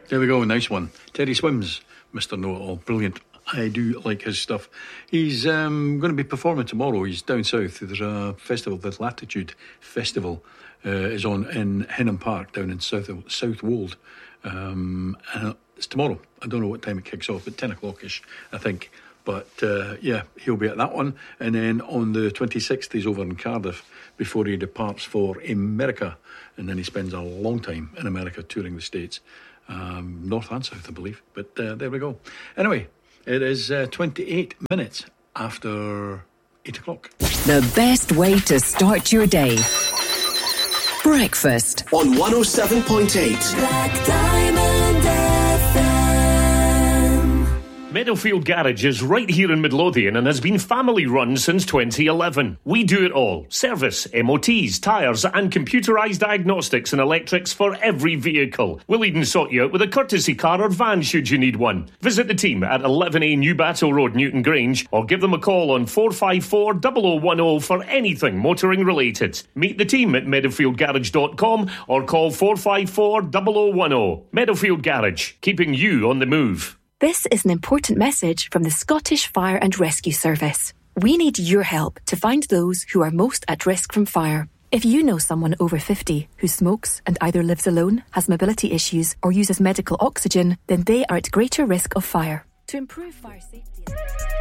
There we go, nice one. Teddy Swims, Mr. Know-It-All, brilliant. I do like his stuff. He's going to be performing tomorrow. He's down south. There's a festival, the Latitude Festival is on in Hingham Park down in South Wold. And it's tomorrow. I don't know what time it kicks off, at 10 o'clock-ish, I think. But yeah, he'll be at that one. And then on the 26th, he's over in Cardiff before he departs for America. And then he spends a long time in America touring the States. North and south, I believe. But there we go. Anyway, it is 28 minutes after 8 o'clock. The best way to start your day. Breakfast on 107.8 Black Diamond FM. Meadowfield Garage is right here in Midlothian and has been family run since 2011. We do it all. Service, MOTs, tyres and computerised diagnostics and electrics for every vehicle. We'll even sort you out with a courtesy car or van should you need one. Visit the team at 11A New Battle Road, Newton Grange, or give them a call on 454 0010 for anything motoring related. Meet the team at meadowfieldgarage.com or call 454 0010. Meadowfield Garage, keeping you on the move. This is an important message from the Scottish Fire and Rescue Service. We need your help to find those who are most at risk from fire. If you know someone over 50 who smokes and either lives alone, has mobility issues, or uses medical oxygen, then they are at greater risk of fire. To improve fire safety...